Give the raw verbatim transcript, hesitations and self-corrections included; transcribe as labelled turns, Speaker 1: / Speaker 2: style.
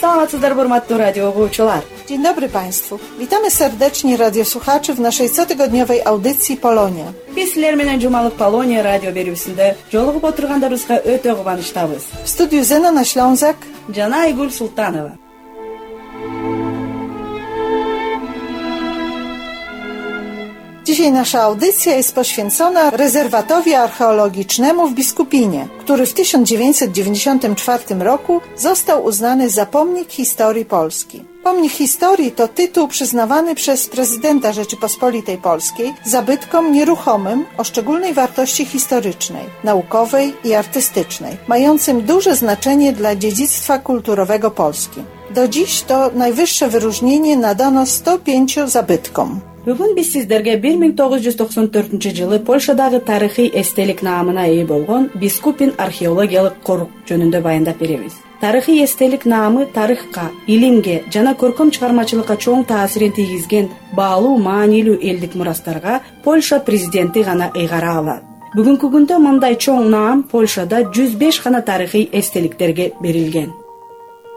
Speaker 1: Selamat hurmatli radio oglądacze.
Speaker 2: Dzień dobry Państwu. Witamy serdecznie radiosłuchaczy w naszej cotygodniowej audycji Polonia.
Speaker 1: Biz sizler менен жумалык Polonia radio берүүсүндө жолугуп отургандарыбызга өтө кубанычтабыз.
Speaker 2: W studiu Zenona Ślązak
Speaker 1: Жана Айгүл Султанова.
Speaker 2: Dzisiaj nasza audycja jest poświęcona rezerwatowi archeologicznemu w Biskupinie, który w tysiąc dziewięćset dziewięćdziesiątym czwartym roku został uznany za pomnik historii Polski. Pomnik historii to tytuł przyznawany przez prezydenta Rzeczypospolitej Polskiej zabytkom nieruchomym o szczególnej wartości historycznej, naukowej i artystycznej, mającym duże znaczenie dla dziedzictwa kulturowego Polski. Do dziś to najwyższe wyróżnienie nadano sto pięciu zabytkom.
Speaker 1: Бүгүн биз сиздерге bir ming тогуз жүз токсон төртүнчү жылы Польшадагы тарыхый эстелик наамына ээ болгон Бискупин археологиялык корук жөнүндө баяндап беребиз. Тарыхый эстелик наамы тарыхка, илимге жана көркөм чыгармачылыкка чоң таасирин тийгизген баалуу маанилүү элдик мурастарга Польша президенти гана ыйгара алат. Бүгүнкү күндө мындай чоң наам Польшада жүз беш гана тарыхый эстеликтерге берилген.